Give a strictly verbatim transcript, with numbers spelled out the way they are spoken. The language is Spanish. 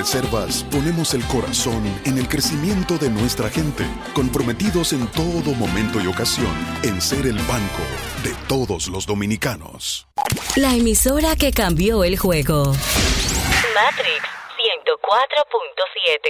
Banreservas ponemos el corazón en el crecimiento de nuestra gente, comprometidos en todo momento y ocasión en ser el banco de todos los dominicanos. La emisora que cambió el juego. Matrix ciento cuatro punto siete.